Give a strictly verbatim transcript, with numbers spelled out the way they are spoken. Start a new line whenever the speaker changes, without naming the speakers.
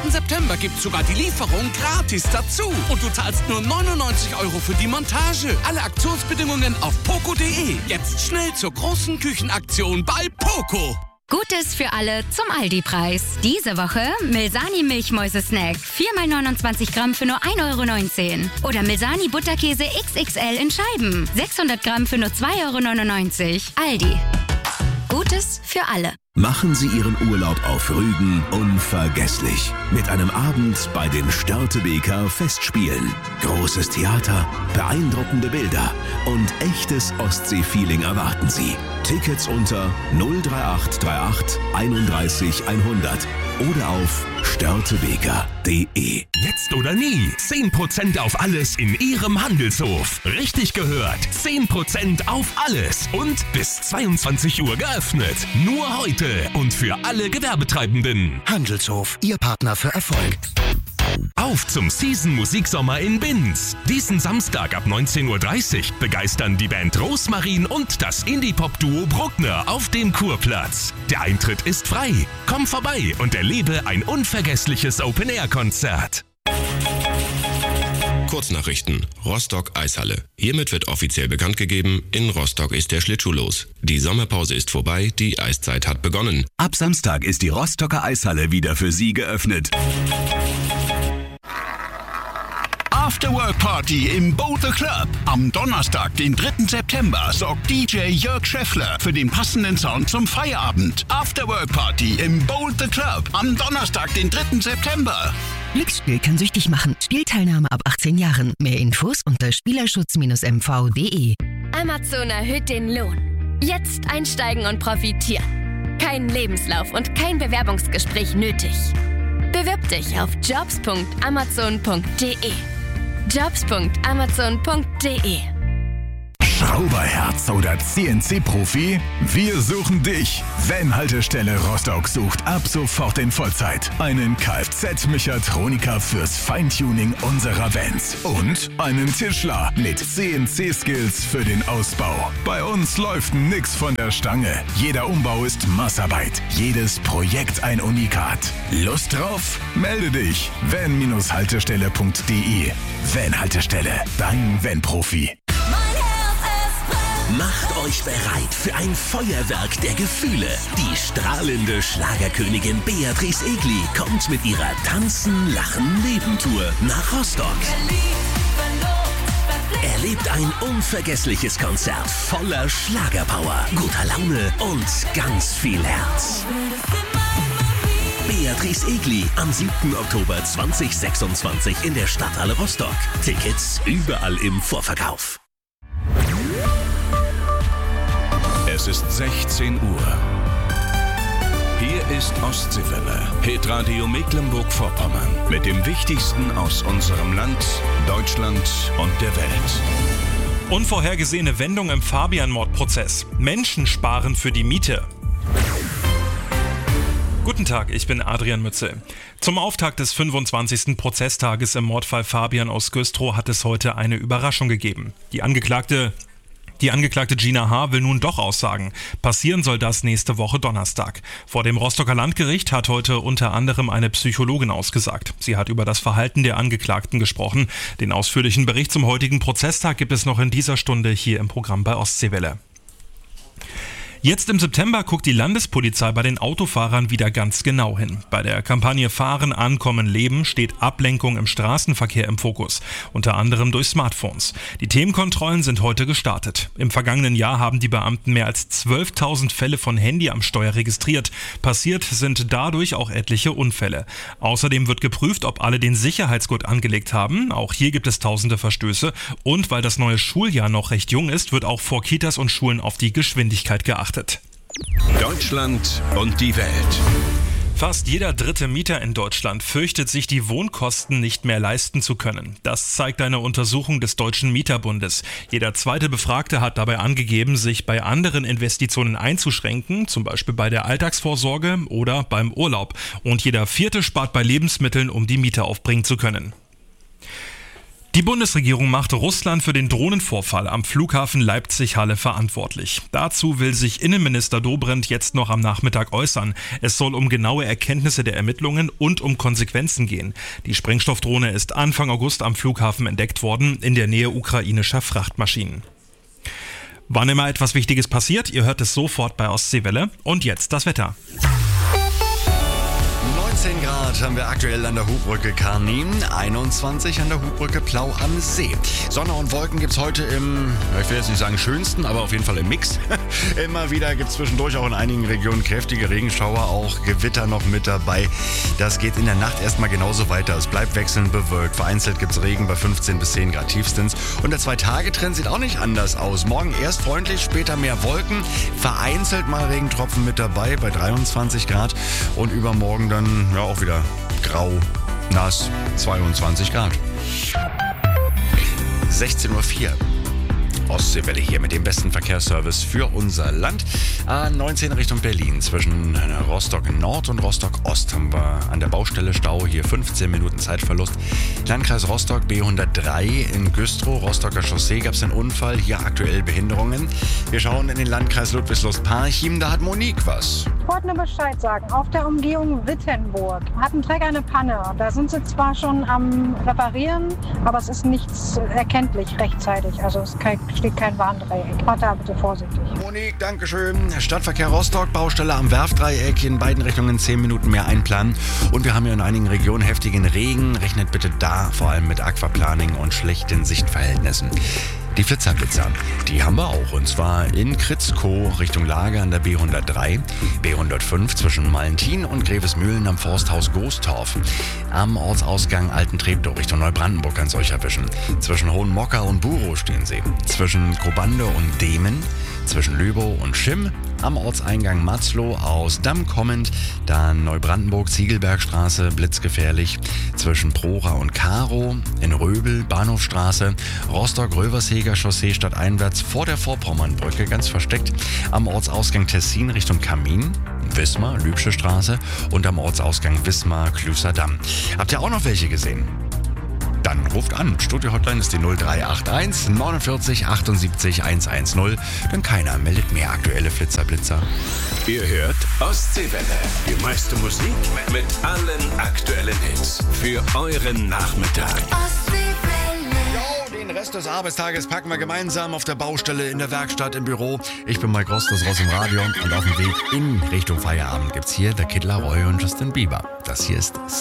zweiten September gibt's sogar die Lieferung gratis dazu. Und du zahlst nur neunundneunzig Euro für die Montage. Alle Aktionsbedingungen auf poco punkt de. Jetzt schnell zur großen Küchenaktion bei Poco.
Gutes für alle zum Aldi-Preis. Diese Woche Milsani Milchmäuse-Snack. vier mal neunundzwanzig Gramm für nur ein Euro neunzehn. Oder Milsani Butterkäse X X L in Scheiben. sechshundert Gramm für nur zwei Euro neunundneunzig. Aldi. Gutes für alle.
Machen Sie Ihren Urlaub auf Rügen unvergesslich. Mit einem Abend bei den Störtebeker Festspielen. Großes Theater, beeindruckende Bilder und echtes Ostsee-Feeling erwarten Sie. Tickets unter null drei acht drei acht einunddreißig hundert oder auf störtebeker punkt de.
Jetzt oder nie. zehn Prozent auf alles in Ihrem Handelshof. Richtig gehört. zehn Prozent auf alles. Und bis zweiundzwanzig Uhr geöffnet. Nur heute und für alle Gewerbetreibenden.
Handelshof, Ihr Partner für Erfolg.
Auf zum Season Musiksommer in Binz. Diesen Samstag ab neunzehn Uhr dreißig begeistern die Band Rosmarin und das Indie-Pop-Duo Bruckner auf dem Kurplatz. Der Eintritt ist frei. Komm vorbei und erlebe ein unvergessliches Open-Air-Konzert.
Kurznachrichten. Rostock Eishalle. Hiermit wird offiziell bekannt gegeben, in Rostock ist der Schlittschuh los. Die Sommerpause ist vorbei, die Eiszeit hat begonnen.
Ab Samstag ist die Rostocker Eishalle wieder für Sie geöffnet.
After-Work-Party im Boulder Club. Am Donnerstag, den dritten September, sorgt D J Jörg Scheffler für den passenden Sound zum Feierabend. After-Work-Party im Boulder Club. Am Donnerstag, den dritten September.
Glücksspiel kann süchtig machen. Spielteilnahme ab achtzehn Jahren. Mehr Infos unter spielerschutz M V punkt de.
Amazon erhöht den Lohn. Jetzt einsteigen und profitieren. Kein Lebenslauf und kein Bewerbungsgespräch nötig. Bewirb dich auf jobs punkt amazon punkt de. jobs punkt amazon punkt de.
Schrauberherz oder C N C-Profi? Wir suchen dich. Van-Haltestelle Rostock sucht ab sofort in Vollzeit einen Kfz-Mechatroniker fürs Feintuning unserer Vans und einen Tischler mit C N C-Skills für den Ausbau. Bei uns läuft nix von der Stange. Jeder Umbau ist Massarbeit. Jedes Projekt ein Unikat. Lust drauf? Melde dich. van Haltestelle punkt de. Van-Haltestelle, dein Van-Profi.
Macht euch bereit für ein Feuerwerk der Gefühle. Die strahlende Schlagerkönigin Beatrice Egli kommt mit ihrer Tanzen, Lachen, Leben-Tour nach Rostock. Erlebt ein unvergessliches Konzert voller Schlagerpower, guter Laune und ganz viel Herz. Beatrice Egli am siebten Oktober zweitausendsechsundzwanzig in der Stadthalle Rostock. Tickets überall im Vorverkauf.
Es ist sechzehn Uhr. Hier ist Ostseewelle, Hitradio Mecklenburg-Vorpommern mit dem Wichtigsten aus unserem Land, Deutschland und der Welt.
Unvorhergesehene Wendung im Fabian-Mordprozess. Menschen sparen für die Miete. Guten Tag, ich bin Adrian Mützel. Zum Auftakt des fünfundzwanzigsten Prozesstages im Mordfall Fabian aus Güstrow hat es heute eine Überraschung gegeben. Die Angeklagte Die Angeklagte Gina H. will nun doch aussagen. Passieren soll das nächste Woche Donnerstag. Vor dem Rostocker Landgericht hat heute unter anderem eine Psychologin ausgesagt. Sie hat über das Verhalten der Angeklagten gesprochen. Den ausführlichen Bericht zum heutigen Prozesstag gibt es noch in dieser Stunde hier im Programm bei Ostseewelle. Jetzt im September guckt die Landespolizei bei den Autofahrern wieder ganz genau hin. Bei der Kampagne Fahren, Ankommen, Leben steht Ablenkung im Straßenverkehr im Fokus, unter anderem durch Smartphones. Die Themenkontrollen sind heute gestartet. Im vergangenen Jahr haben die Beamten mehr als zwölftausend Fälle von Handy am Steuer registriert. Passiert sind dadurch auch etliche Unfälle. Außerdem wird geprüft, ob alle den Sicherheitsgurt angelegt haben. Auch hier gibt es tausende Verstöße. Und weil das neue Schuljahr noch recht jung ist, wird auch vor Kitas und Schulen auf die Geschwindigkeit geachtet.
Deutschland und die Welt.
Fast jeder dritte Mieter in Deutschland fürchtet sich, die Wohnkosten nicht mehr leisten zu können. Das zeigt eine Untersuchung des Deutschen Mieterbundes. Jeder zweite Befragte hat dabei angegeben, sich bei anderen Investitionen einzuschränken, zum Beispiel bei der Alltagsvorsorge oder beim Urlaub. Und jeder vierte spart bei Lebensmitteln, um die Miete aufbringen zu können. Die Bundesregierung macht Russland für den Drohnenvorfall am Flughafen Leipzig-Halle verantwortlich. Dazu will sich Innenminister Dobrindt jetzt noch am Nachmittag äußern. Es soll um genaue Erkenntnisse der Ermittlungen und um Konsequenzen gehen. Die Sprengstoffdrohne ist Anfang August am Flughafen entdeckt worden, in der Nähe ukrainischer Frachtmaschinen. Wann immer etwas Wichtiges passiert, ihr hört es sofort bei Ostseewelle. Und jetzt das Wetter.
neunzehn Grad haben wir aktuell an der Hubbrücke Karnin, einundzwanzig an der Hubbrücke Plau am See. Sonne und Wolken gibt es heute im, ich will jetzt nicht sagen schönsten, aber auf jeden Fall im Mix. Immer wieder gibt es zwischendurch auch in einigen Regionen kräftige Regenschauer, auch Gewitter noch mit dabei. Das geht in der Nacht erstmal genauso weiter. Es bleibt wechselnd bewölkt. Vereinzelt gibt es Regen bei fünfzehn bis zehn Grad tiefstens. Und der Zwei-Tage-Trend sieht auch nicht anders aus. Morgen erst freundlich, später mehr Wolken. Vereinzelt mal Regentropfen mit dabei bei dreiundzwanzig Grad. Und übermorgen dann ja auch wieder grau, nass, zweiundzwanzig Grad. sechzehn Uhr vier. Ostseewelle hier mit dem besten Verkehrsservice für unser Land. A neunzehn Richtung Berlin. Zwischen Rostock Nord und Rostock Ost haben wir an der Baustelle Stau. Hier fünfzehn Minuten Zeitverlust. Landkreis Rostock B hundertdrei in Güstrow. Rostocker Chaussee gab es einen Unfall. Hier aktuell Behinderungen. Wir schauen in den Landkreis Ludwigslust-Parchim. Da hat Monique was.
Ich wollte nur Bescheid sagen. Auf der Umgehung Wittenburg hat ein Träger eine Panne. Da sind sie zwar schon am Reparieren, aber es ist nichts erkenntlich rechtzeitig. Also es steht kein Warndreieck. Fahrt da bitte vorsichtig.
Monique, Dankeschön. Stadtverkehr Rostock, Baustelle am Werfdreieck. In beiden Richtungen zehn Minuten mehr einplanen. Und wir haben ja in einigen Regionen heftigen Regen. Rechnet bitte da vor allem mit Aquaplaning und schlechten Sichtverhältnissen. Die Flitzerblitzer, die haben wir auch. Und zwar in Kritzkow Richtung Lager an der B hundertdrei, B hundertfünf zwischen Malentin und Grevesmühlen am Forsthaus Goostorf. Am Ortsausgang Alten-Treptow Richtung Neubrandenburg kann es euch erwischen. Zwischen Hohenmokka und Burow stehen sie. Zwischen Kobande und Demen. Zwischen Löbow und Schimm. Am Ortseingang Matzlow aus Damm kommend. Dann Neubrandenburg, Ziegelbergstraße, blitzgefährlich. Zwischen Prora und Karow. In Röbel, Bahnhofstraße. Rostock-Rövershäger Chaussee stadteinwärts vor der Vorpommernbrücke, ganz versteckt. Am Ortsausgang Tessin Richtung Kamin. Wismar, Lübsche Straße. Und am Ortsausgang Wismar, Klüßerdamm. Habt ihr auch noch welche gesehen? Dann ruft an. Studio-Hotline ist die null drei acht eins neunundvierzig achtundsiebzig hundertzehn. Denn keiner meldet mehr aktuelle Flitzerblitzer.
Ihr hört Ostseewelle. Die meiste Musik mit allen aktuellen Hits. Für euren Nachmittag.
Jo, den Rest des Arbeitstages packen wir gemeinsam auf der Baustelle, in der Werkstatt, im Büro. Ich bin Mike Ross, das raus im Radio. Und auf dem Weg in Richtung Feierabend gibt's hier der Kid Laroi und Justin Bieber. Das hier ist